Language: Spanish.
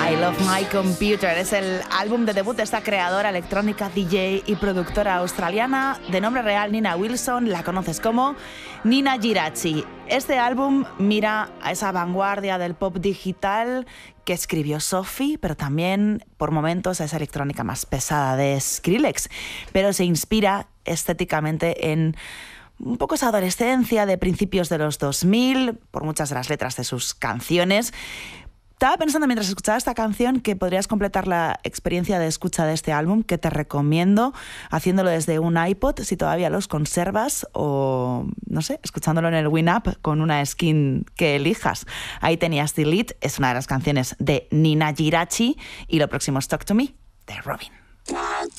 I Love My Computer es el álbum de debut de esta creadora electrónica, DJ y productora australiana de nombre real Nina Wilson. La conoces como Nina Girachi. Este álbum mira a esa vanguardia del pop digital que escribió Sophie, pero también por momentos a esa electrónica más pesada de Skrillex, pero se inspira estéticamente en un poco esa adolescencia de principios de los 2000 por muchas de las letras de sus canciones. Estaba pensando mientras escuchaba esta canción que podrías completar la experiencia de escucha de este álbum, que te recomiendo haciéndolo desde un iPod, si todavía los conservas, o, no sé, escuchándolo en el Winamp con una skin que elijas. Ahí tenías Delete, es una de las canciones de Nina Girachi, y lo próximo es Talk to Me, de Robin.